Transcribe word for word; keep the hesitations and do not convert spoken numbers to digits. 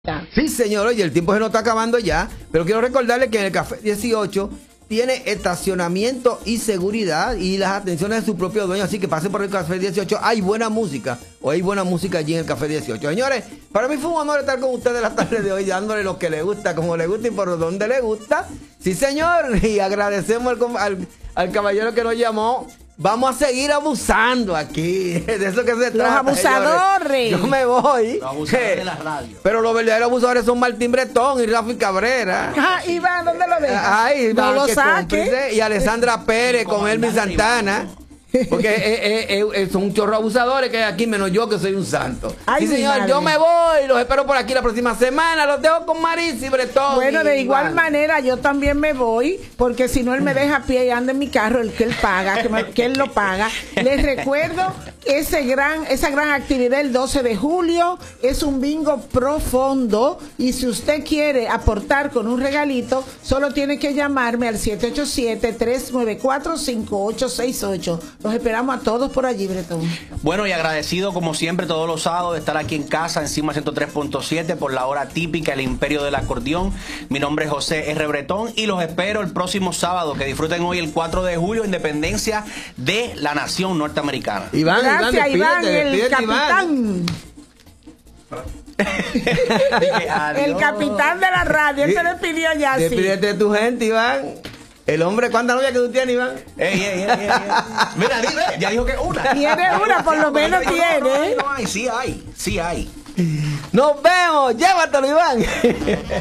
Sí, señor, oye, el tiempo se nos está acabando ya, pero quiero recordarle que en el Café dieciocho tiene estacionamiento y seguridad y las atenciones de su propio dueño, así que pase por el Café dieciocho, hay buena música, o hay buena música allí en el Café dieciocho. Señores, para mí fue un honor estar con ustedes la tarde de hoy, dándole lo que le gusta, como le gusta y por donde le gusta. Sí, señor, y agradecemos al, al, al caballero que nos llamó. Vamos a seguir abusando aquí. De eso que se los trata. Los abusadores. Señores. Yo me voy. Los abusadores de la radio. Pero los verdaderos abusadores son Martín Bretón y Rafi Cabrera. Ajá, Iván, ¿dónde lo ves? Ay, no Iván, lo que saque. cómplice, y Alessandra Pérez con Elmi Santana. Porque eh, eh, eh, son un chorro abusadores que hay aquí, menos yo que soy un santo. Ay, sí, señor, yo me voy, los espero por aquí la próxima semana, los dejo con Marisa y Bretón. Bueno, de igual Iván. manera yo también me voy, porque si no él me deja a pie y anda en mi carro, el que él paga, que, me, que él lo paga. Les recuerdo ese gran, esa gran actividad el doce de julio, es un bingo profundo, y si usted quiere aportar con un regalito, solo tiene que llamarme al siete ocho siete, tres nueve cuatro, cinco ocho seis ocho. Los esperamos a todos por allí, Bretón. Bueno, y agradecido como siempre todos los sábados de estar aquí en casa, encima ciento tres punto siete, por la hora típica, el imperio del acordeón. Mi nombre es José R. Bretón y los espero el próximo sábado. Que disfruten hoy el cuatro de julio, independencia de la nación norteamericana. Iván, Gracias, Iván, despídete, el despídete, capitán. Iván. El capitán de la radio, él se despidió ya, sí. Despídete de tu gente, Iván. El hombre, ¿cuántas novias que tú tienes, Iván? Ey, ey, ey, ey, ey. Mira, dime, ya dijo que una. Tiene una, por lo menos No, tiene. No, no, no hay, sí hay, sí hay. Nos vemos, llévatelo, Iván.